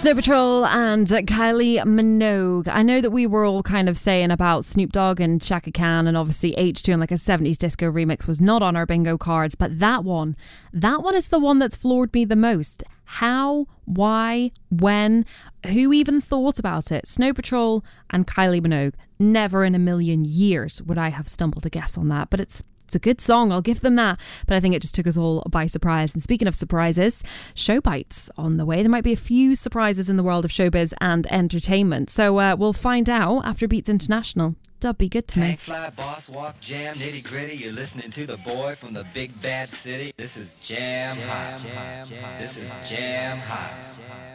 Snow Patrol and Kylie Minogue. I know that we were all kind of saying about Snoop Dogg and Chaka Khan, and obviously H2 and like a 70s disco remix was not on our bingo cards, but that one is the one that's floored me the most. How, why, when, who even thought about it? Snow Patrol and Kylie Minogue. Never in a million years would I have stumbled a guess on that, but it's a good song, I'll give them that, but I think it just took us all by surprise. And speaking of surprises, show bites on the way. There might be a few surprises in the world of showbiz and entertainment, so we'll find out after Beats International. Dub, be good to me. Tank fly, boss walk, jam, nitty gritty. You're listening to the boy from the big bad city. This is Jam Hot. This is Jam Hot.